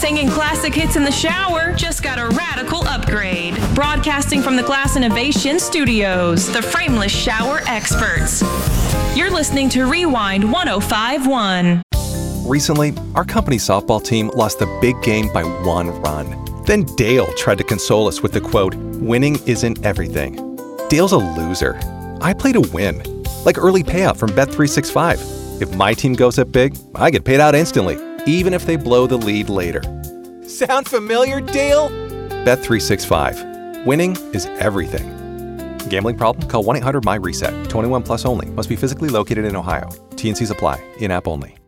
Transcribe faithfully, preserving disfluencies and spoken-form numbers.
Singing classic hits in the shower just got a radical upgrade. Broadcasting from the Glass Innovation Studios, the frameless shower experts. You're listening to Rewind one oh five point one. Recently, our company softball team lost the big game by one run. Then Dale tried to console us with the quote, "Winning isn't everything." Dale's a loser. I play to win, like early payout from Bet three sixty-five. If my team goes up big, I get paid out instantly, even if they blow the lead later. Sound familiar, Dale? Bet three sixty-five. Winning is everything. Gambling problem? Call one eight hundred M Y RESET. twenty-one plus only. Must be physically located in Ohio. T and Cs apply. In-app only.